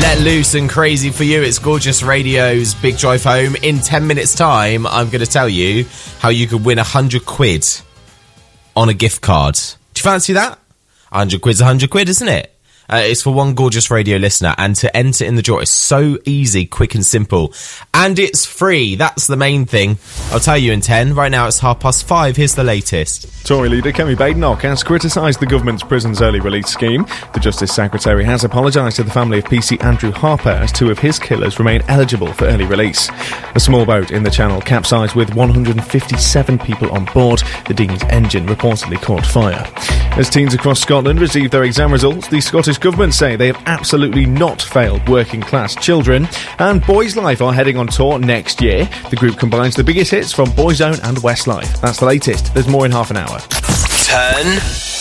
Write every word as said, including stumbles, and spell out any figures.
Let loose and crazy for you. It's Gorgeous Radio's Big Drive Home. In ten minutes time, I'm going to tell you how you could win one hundred quid on a gift card. Do you fancy that? one hundred quid's one hundred quid, isn't it? Uh, it's for one Gorgeous Radio listener, and to enter in the draw is so easy, quick and simple. And it's free. That's the main thing. I'll tell you in ten. Right now it's half past five. Here's the latest. Tory leader Kemi Badenoch has criticised the government's prisons early release scheme. The Justice Secretary has apologised to the family of P C Andrew Harper as two of his killers remain eligible for early release. A small boat in the Channel capsized with one hundred fifty-seven people on board. The Dean's engine reportedly caught fire. As teens across Scotland receive their exam results, the Scottish Government say they have absolutely not failed working class children. And Boys Life are heading on tour next year. The group combines the biggest hits from Boyzone and Westlife. That's the latest. There's more in half an hour. Turn